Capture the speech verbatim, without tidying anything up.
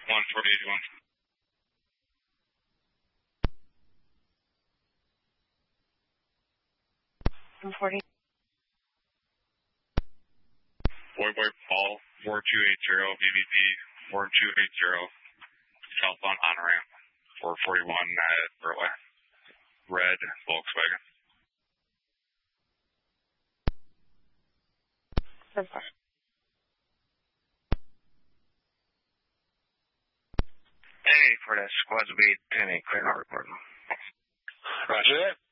one forty-eight one. one forty. Boy Boy Paul, four two eight zero, B B P, four two eight zero, southbound on ramp, four forty-one at Burleigh. Red Volkswagen. That's fine. Hey, for that squad's beat, ten eight, clear not recording. Roger that.